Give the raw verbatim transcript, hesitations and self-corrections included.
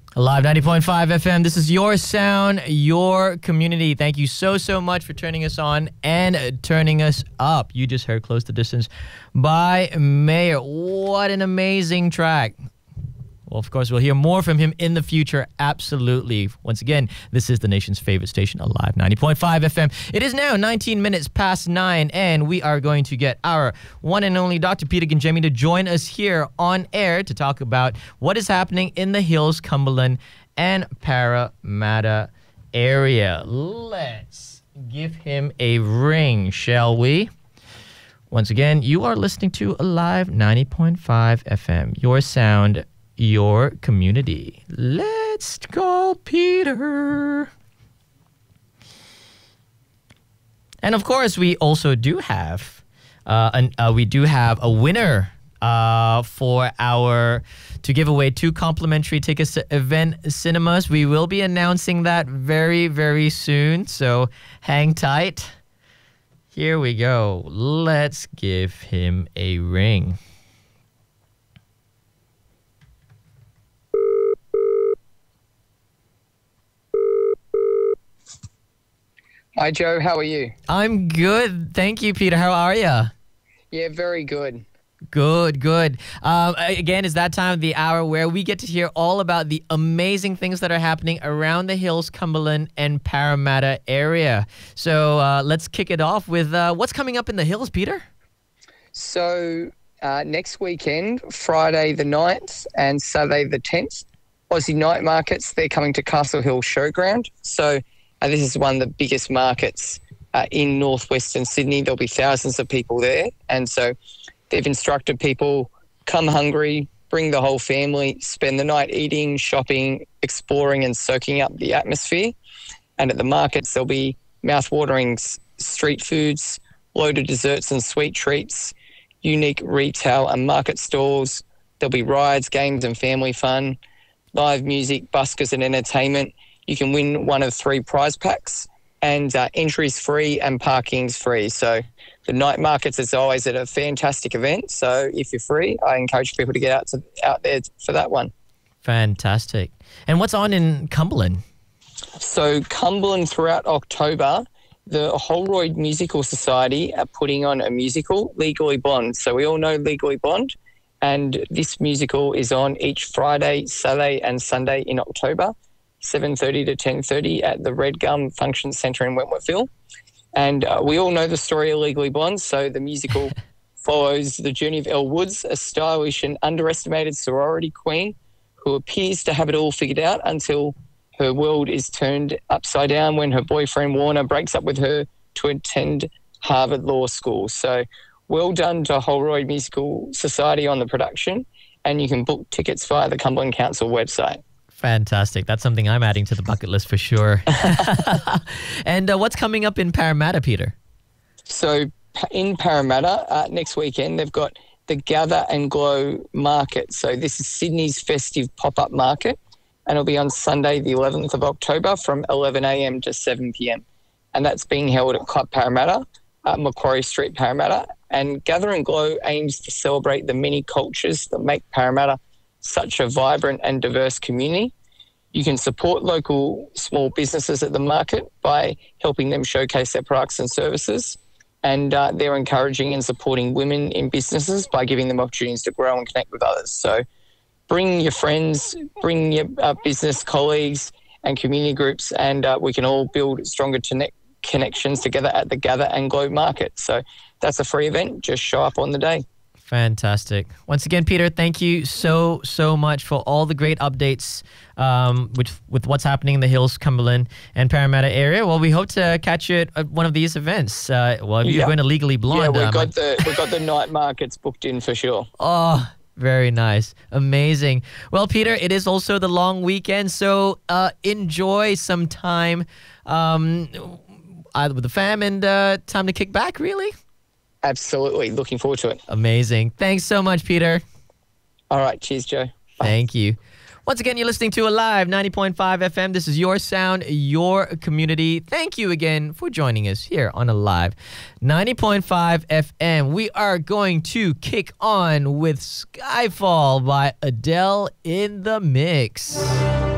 Alive ninety point five F M. This is your sound, your community. Thank you so, so much for turning us on and turning us up. You just heard Close the Distance by Mayer. What an amazing track. Well, of course, we'll hear more from him in the future. Absolutely. Once again, this is the nation's favorite station, Alive ninety point five F M. It is now nineteen minutes past nine, and we are going to get our one and only Doctor Peter Ganjemi to join us here on air to talk about what is happening in the Hills, Cumberland, and Parramatta area. Let's give him a ring, shall we? Once again, you are listening to Alive ninety point five F M. Your sound, your community. Let's call Peter. And of course, we also do have uh, an, uh, we do have a winner uh, for our to give away two complimentary tickets to Event Cinemas. We will be announcing that very, very soon. So hang tight. Here we go. Let's give him a ring. Hi, Joe. How are you? I'm good. Thank you, Peter. How are you? Yeah, very good. Good, good. Um, again, it's that time of the hour where we get to hear all about the amazing things that are happening around the Hills, Cumberland, and Parramatta area. So uh, let's kick it off with uh, what's coming up in the Hills, Peter? So uh, next weekend, Friday the ninth and Saturday the tenth, Aussie Night Markets, they're coming to Castle Hill Showground. So Uh, this is one of the biggest markets uh, in northwestern Sydney. There'll be thousands of people there. And so they've instructed people, come hungry, bring the whole family, spend the night eating, shopping, exploring and soaking up the atmosphere. And at the markets, there'll be mouth-watering s- street foods, loaded desserts and sweet treats, unique retail and market stalls. There'll be rides, games and family fun, live music, buskers and entertainment. You can win one of three prize packs, and uh, entry's free and parking's free. So the night markets is always at a fantastic event. So if you're free, I encourage people to get out to out there for that one. Fantastic. And what's on in Cumberland? So Cumberland throughout October, the Holroyd Musical Society are putting on a musical, Legally Blonde. So we all know Legally Blonde, and this musical is on each Friday, Saturday and Sunday in October, seven thirty to ten thirty at the Red Gum Function Centre in Wentworthville. And uh, we all know the story of Legally Blonde, so the musical follows the journey of Elle Woods, a stylish and underestimated sorority queen who appears to have it all figured out until her world is turned upside down when her boyfriend Warner breaks up with her to attend Harvard Law School. So well done to Holroyd Musical Society on the production, and you can book tickets via the Cumberland Council website. Fantastic. That's something I'm adding to the bucket list for sure. And uh, what's coming up in Parramatta, Peter? So in Parramatta, uh, next weekend, they've got the Gather and Glow Market. So this is Sydney's festive pop-up market, and it'll be on Sunday, the eleventh of October from eleven a.m. to seven p.m. And that's being held at Club Parramatta, uh, Macquarie Street, Parramatta. And Gather and Glow aims to celebrate the many cultures that make Parramatta such a vibrant and diverse community. You can support local small businesses at the market by helping them showcase their products and services. And uh, they're encouraging and supporting women in businesses by giving them opportunities to grow and connect with others. So bring your friends, bring your uh, business colleagues and community groups, and uh, we can all build stronger connect- connections together at the Gather and Glow Market. So that's a free event. Just show up on the day. Fantastic. Once again, Peter, thank you so, so much for all the great updates um, with, with what's happening in the Hills, Cumberland, and Parramatta area. Well, we hope to catch you at one of these events. Uh, well, if you're Yeah. going to Legally Blonde. Yeah, we've um, got the we've got the night markets booked in for sure. Oh, very nice. Amazing. Well, Peter, it is also the long weekend, so uh, enjoy some time um, either with the fam and uh, time to kick back, really. Absolutely. Looking forward to it. Amazing. Thanks so much, Peter. All right. Cheers, Joe. Bye. Thank you. Once again, you're listening to Alive ninety point five F M. This is your sound, your community. Thank you again for joining us here on Alive ninety point five F M. We are going to kick on with Skyfall by Adele in the mix.